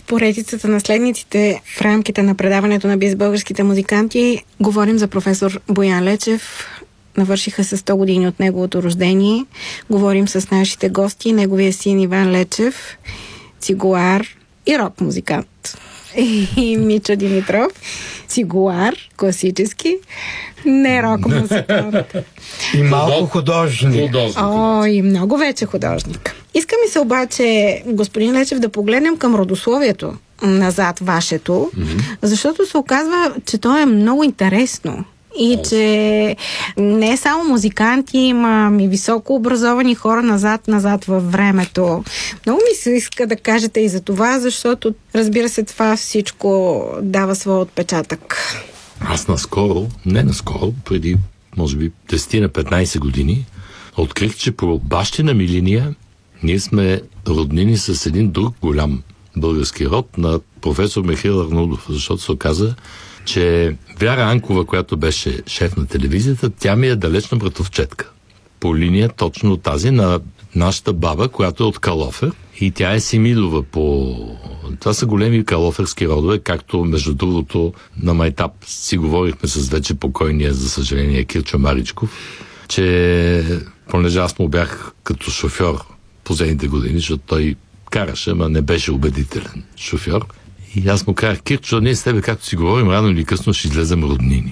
поредицата наследниците в рамките на предаването на БИС българските музиканти говорим за професор Боян Лечев. Навършиха се 100 години от неговото рождение. Говорим с нашите гости, неговия син Иван Лечев, цигулар и рок-музикант. И Мичо Димитров, цигулар, класически, не рок-музикант. И малко художник. И много вече художник. Иска ми се обаче, господин Лечев, да погледнем към родословието назад вашето, защото се оказва, че то е много интересно. И че не само музиканти, има и високо образовани хора назад във времето. Много ми се иска да кажете и за това, защото, разбира се, това всичко дава своя отпечатък. Аз не наскоро, преди, може би, 10 на 15 години, открих, че по бащина ми линия ние сме роднини с един друг голям български род на професор Михаил Арнаудов, защото се оказа, че Вяра Анкова, която беше шеф на телевизията, тя ми е далечна братовчетка. По линия точно тази на нашата баба, която е от Калофер. И тя е Семидова по... Това са големи калоферски родове, както между другото на майтап си говорихме с вече покойния, за съжаление, Кирчо Маричков, че понеже аз му бях като шофьор последните години, защото той караше, ама не беше убедителен шофьор. И аз му казах: Кирчо, ние с тебе, както си говорим, рано или късно ще излезем роднини.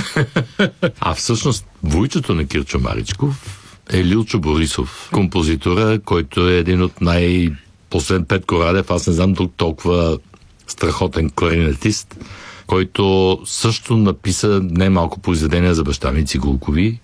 А всъщност вуйчето на Кирчо Маричков е Лилчо Борисов, композитора, който е един от последен Петко Радев, аз не знам друг толкова страхотен кларинетист, който също написа немалко произведения за баща ми, цигулкови.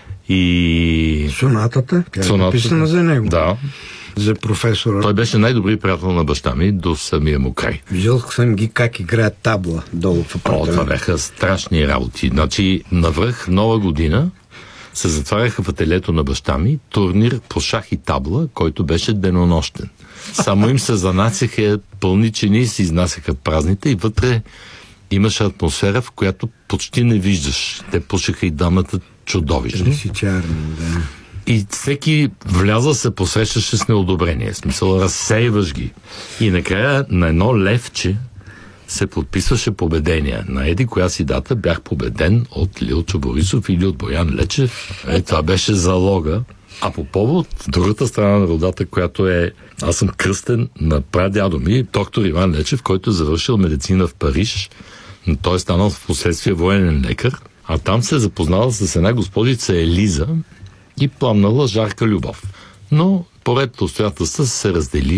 И... Сонатата? Тя е написана за него. Да. За професора. Той беше най-добрият приятел на баща ми до самия му край. Виждал съм ги как играят табла долу в апартамента. Това бяха страшни работи. Значи, навръх Нова година се затваряха в ателието на баща ми турнир по шах и табла, който беше денонощен. Само им се занасяха пълни чини и се изнасяха празните и вътре имаше атмосфера, в която почти не виждаш. Те пушеха и дамата чудовищно. Да. И всеки влязъл се посрещаше с неодобрение. В смисъл, разсейваш ги. И накрая на едно левче се подписваше победения. На еди коя си дата бях победен от Лилчо Борисов или от Боян Лечев. Това беше залога. А по повод другата страна на родата, която е... Аз съм кръстен на прадядо ми, доктор Иван Лечев, който е завършил медицина в Париж. Той е станал в последствие военен лекар. А там се е запознал с една госпожица Елиза и пламнала жарка любов. Но поред обстоятелства се раздели